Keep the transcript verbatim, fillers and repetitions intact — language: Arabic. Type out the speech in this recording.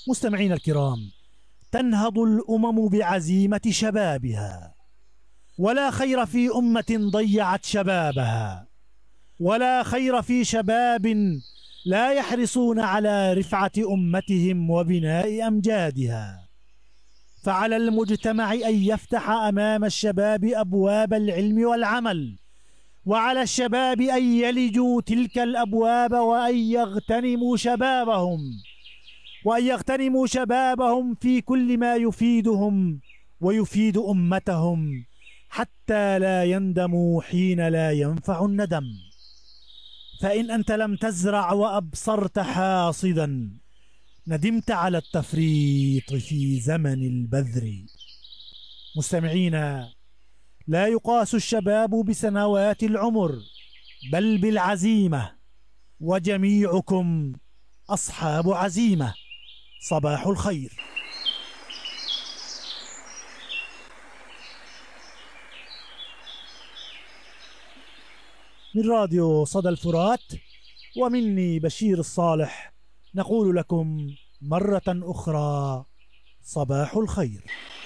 مستمعين الكرام، تنهض الأمم بعزيمة شبابها، ولا خير في أمة ضيعت شبابها، ولا خير في شباب لا يحرصون على رفعة أمتهم وبناء أمجادها. فعلى المجتمع أن يفتح أمام الشباب أبواب العلم والعمل، وعلى الشباب أن يلجوا تلك الأبواب وأن يغتنموا شبابهم وأن يغتنموا شبابهم في كل ما يفيدهم ويفيد أمتهم، حتى لا يندموا حين لا ينفع الندم. فإن أنت لم تزرع وأبصرت حاصدا، ندمت على التفريط في زمن البذر. مستمعينا، لا يقاس الشباب بسنوات العمر بل بالعزيمة، وجميعكم أصحاب عزيمة. صباح الخير. من راديو صدى الفرات ومني بشير الصالح نقول لكم مرة أخرى صباح الخير.